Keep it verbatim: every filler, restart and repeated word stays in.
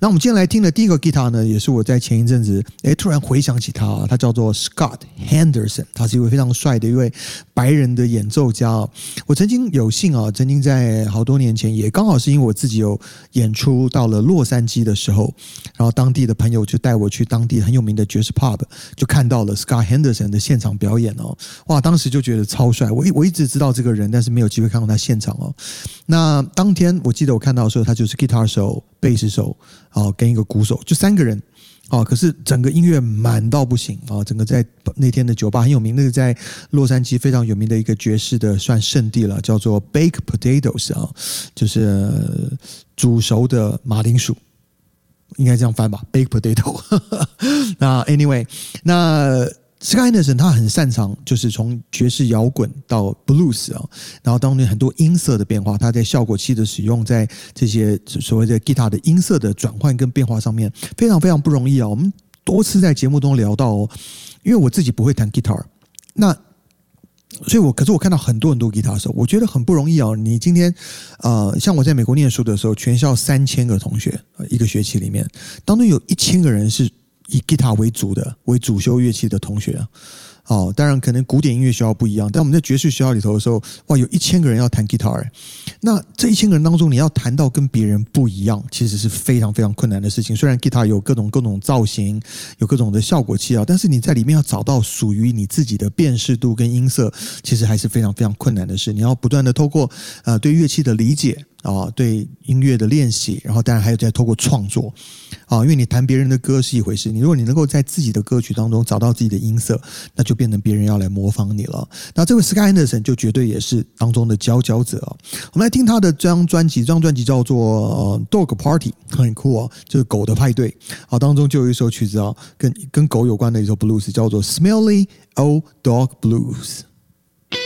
那我们今天来听的第一个 guitar 呢，也是我在前一阵子诶突然回想起他、啊，他叫做 Scott Henderson， 他是一位非常帅的一位白人的演奏家、啊。我曾经有幸啊，曾经在好多年前，也刚好是因为我自己有演出到了洛杉矶的时候，然后当地的朋友就带我去当地很有名的爵士 pub， 就看到了 Scott Henderson 的现场表演哦，哇，当时就觉得超帅。我我一直知道这个人，但是没有机会看到他现场哦。那当天我记得我看到的时候，他就是 guitar 手、贝斯手哦，跟一个鼓手，就三个人。哦，可是整个音乐满到不行啊！整个在那天的酒吧很有名，那个在洛杉矶非常有名的一个爵士的算圣地了，叫做 Baked Potatoes 啊，就是煮熟的马铃薯，应该这样翻吧 ，Baked Potato 那 anyway， 那Scott Henderson 他很擅长就是从爵士摇滚到 blues 啊，然后当中很多音色的变化，他在效果器的使用，在这些所谓的 guitar 的音色的转换跟变化上面非常非常不容易啊。我们多次在节目中聊到哦，因为我自己不会弹 guitar， 那所以我可是我看到很多很多 guitar 手，我觉得很不容易啊。你今天呃，像我在美国念书的时候，全校三千个同学，一个学期里面，当中有一千个人是以 guitar 为主的为主修乐器的同学啊，哦，当然可能古典音乐学校不一样，但我们在爵士学校里头的时候，哇，有一千个人要弹 guitar， 那这一千个人当中，你要弹到跟别人不一样，其实是非常非常困难的事情。虽然 guitar 有各种各种造型，有各种的效果器啊，但是你在里面要找到属于你自己的辨识度跟音色，其实还是非常非常困难的事。你要不断的透过呃对乐器的理解。啊，对音乐的练习，然后当然还有在透过创作啊，因为你弹别人的歌是一回事，你如果你能够在自己的歌曲当中找到自己的音色，那就变成别人要来模仿你了。那这位 Scott Henderson 就绝对也是当中的佼佼者啊。我们来听他的这张专辑，这张专辑叫做、呃、Dog Party， 很酷哦，就是狗的派对啊。当中就有一首曲子啊，跟跟狗有关的一首 blues， 叫做 Smelly Old Dog Blues。